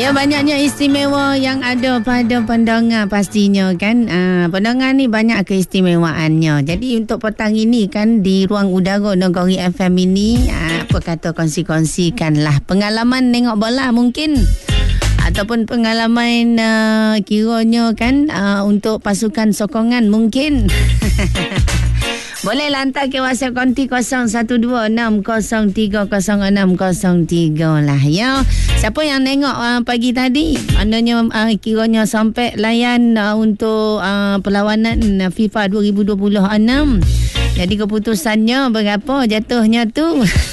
Ya, banyaknya istimewa yang ada pada pendengar pastinya kan. Pendengar ni banyak keistimewaannya. Jadi untuk petang ini kan di ruang udara Negeri FM ini, apa kata kongsi-kongsikanlah pengalaman tengok bola mungkin. Ataupun pengalaman kiranya kan untuk pasukan sokongan mungkin. Boleh hantar ke WhatsApp konti 0126030603 lah ya. Siapa yang tengok pagi tadi, maknanya kiranya sampai layan untuk perlawanan FIFA 2026. Jadi keputusannya berapa jatuhnya tu?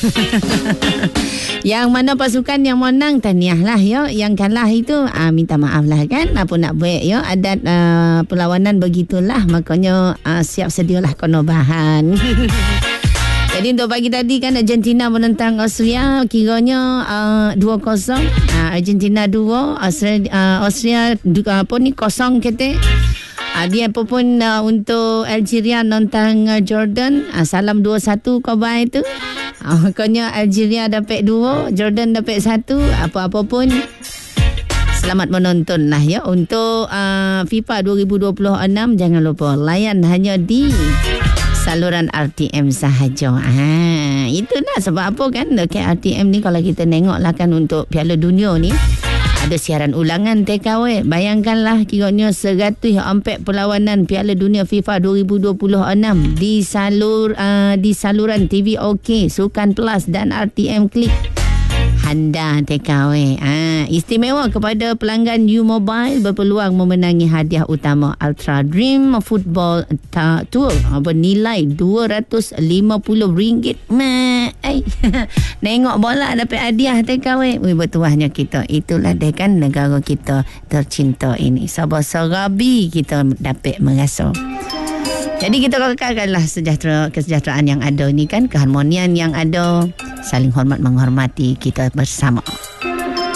Yang mana pasukan yang menang, tahniah lah ya. Yang kalah itu minta maaf lah kan. Apa nak buat ya, adat perlawanan begitulah. Makanya siap sedialah kono bahan. Jadi untuk pagi tadi kan Argentina menentang Austria, kiranya 2-0. Argentina 2, Austria apa ni 0 kata. Dia apapun untuk Algeria nentang Jordan, salam 2-1 khabar itu. Makanya Algeria dapat 2, Jordan dapat 1. Apa-apa pun selamat menonton lah ya. Untuk FIFA 2026 jangan lupa layan hanya di saluran RTM sahaja. Itulah sebab apa kan dekat RTM ni kalau kita tengok lah kan untuk Piala Dunia ni ada siaran ulangan TKW. Bayangkanlah kiranya 104 perlawanan Piala Dunia FIFA 2026 di saluran TV OK, Sukan Plus dan RTM Klik. Anda TKW. Istimewa kepada pelanggan U-Mobile berpeluang memenangi hadiah utama Ultra Dream Football Tour bernilai RM250. Nengok bola dapat hadiah TKW. Bertuahnya kita. Itulah dia kan negara kita tercinta ini. Sabah-sarabi kita dapat merasa. Jadi kita kekalkanlah kesejahteraan yang ada ni kan, keharmonian yang ada, saling hormat menghormati kita bersama.